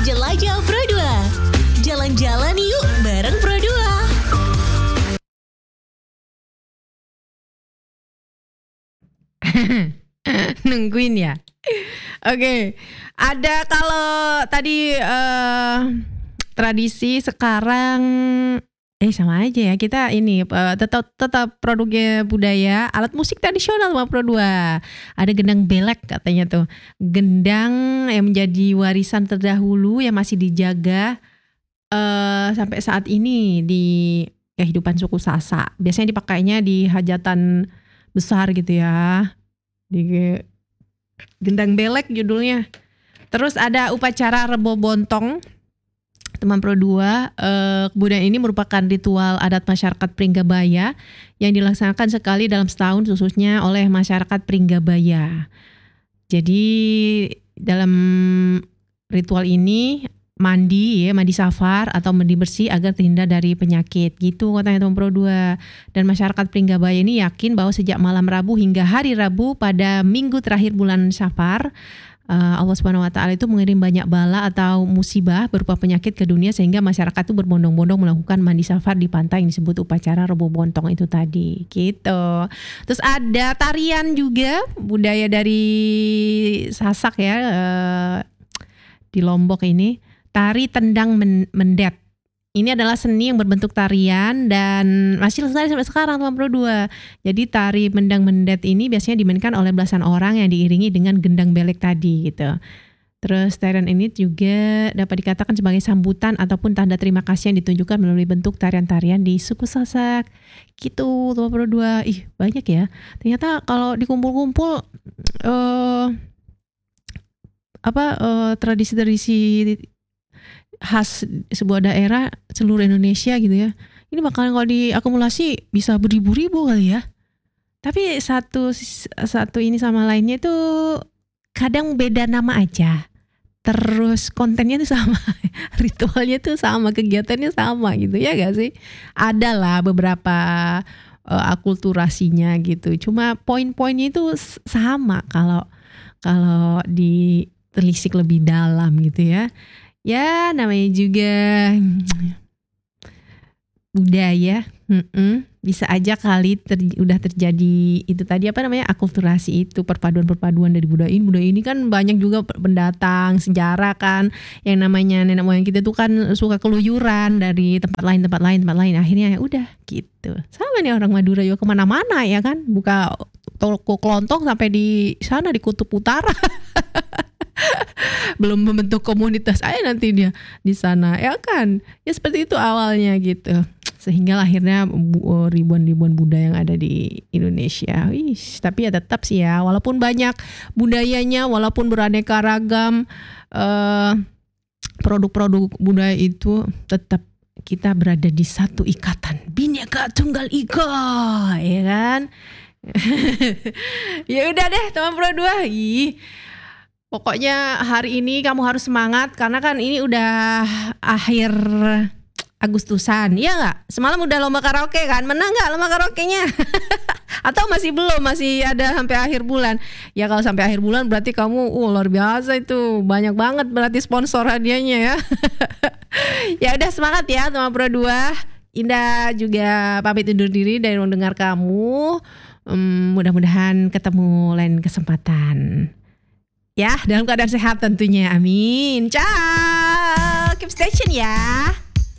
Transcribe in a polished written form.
Jelajah Pro 2. Jalan-jalan yuk bareng Pro 2. Nungguin ya. Oke. Ada kalau tadi tradisi, sekarang sama aja ya. Kita ini tetap produknya budaya, alat musik tradisional sama Pro 2. Ada gendang belek katanya tuh. Gendang yang menjadi warisan terdahulu yang masih dijaga sampai saat ini di kehidupan suku Sasak. Biasanya dipakainya di hajatan besar gitu ya. Di gendang belek judulnya. Terus ada upacara Rebo Bontong, teman Pro 2. Kebudayaan ini merupakan ritual adat masyarakat Pringgabaya yang dilaksanakan sekali dalam setahun khususnya oleh masyarakat Pringgabaya. Jadi dalam ritual ini mandi safar atau mandi bersih agar terhindar dari penyakit gitu katanya teman Pro 2. Dan masyarakat Pringgabaya ini yakin bahwa sejak malam Rabu hingga hari Rabu pada minggu terakhir bulan Safar, Allah Subhanahu wa taala itu mengirim banyak bala atau musibah berupa penyakit ke dunia sehingga masyarakat itu berbondong-bondong melakukan mandi safar di pantai yang disebut upacara Rebo Bontong itu tadi gitu. Terus ada tarian juga budaya dari Sasak ya, di Lombok ini. Tari Tendang Mendet. Ini adalah seni yang berbentuk tarian dan masih lestari sampai sekarang teman Pro 2. Jadi tari Mendang Mendet ini biasanya dimainkan oleh belasan orang yang diiringi dengan gendang belek tadi gitu. Terus tarian ini juga dapat dikatakan sebagai sambutan ataupun tanda terima kasih yang ditunjukkan melalui bentuk tarian-tarian di suku Sasak. Gitu teman Pro 2. Banyak ya. Ternyata kalau dikumpul-kumpul tradisi-tradisi khas sebuah daerah seluruh Indonesia gitu ya. Ini bakalan kalau diakumulasi bisa beribu-ribu kali ya. Tapi satu ini sama lainnya itu kadang beda nama aja. Terus kontennya tuh sama, ritualnya tuh sama, kegiatannya sama gitu ya gak sih? Ada lah beberapa akulturasinya gitu. Cuma poin-poinnya itu sama kalau ditelisik lebih dalam gitu ya. Ya namanya juga budaya, bisa aja kali udah terjadi itu tadi akulturasi itu, perpaduan dari budaya ini kan banyak juga pendatang sejarah kan, yang namanya nenek moyang kita tuh kan suka keluyuran dari tempat lain akhirnya ya udah gitu. Sama nih orang Madura juga kemana-mana ya kan, buka toko kelontong sampai di sana di Kutub Utara. Belum membentuk komunitas aja nanti dia di sana ya kan, ya seperti itu awalnya gitu, sehingga akhirnya ribuan budaya yang ada di Indonesia. Tapi ya tetap sih ya, walaupun banyak budayanya, walaupun beraneka ragam produk-produk budaya itu, tetap kita berada di satu ikatan Bhinneka Tunggal Ika ya kan. Ya udah deh teman Pro 2. Pokoknya hari ini kamu harus semangat karena kan ini udah akhir Agustusan, iya gak? Semalam udah lomba karaoke kan, menang gak lomba karaoke-nya? Atau masih belum, masih ada sampai akhir bulan? Ya kalau sampai akhir bulan berarti kamu luar biasa itu, banyak banget berarti sponsor hadiahnya ya. Ya udah semangat ya teman Pro 2. Indah juga pamit undur diri dari mendengar kamu. Mudah-mudahan ketemu lain kesempatan. Ya, dalam keadaan sehat tentunya. Amin. Ciao. Keep station ya.